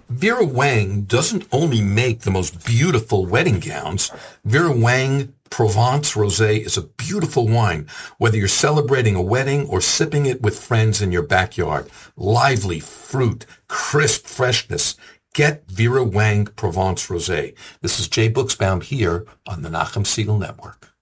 Vera Wang doesn't only make the most beautiful wedding gowns. Vera Wang Provence Rosé is a beautiful wine, whether you're celebrating a wedding or sipping it with friends in your backyard. Lively fruit, crisp freshness. Get Vera Wang Provence Rosé. This is Jay Buchsbaum here on the Nachum Segal Network.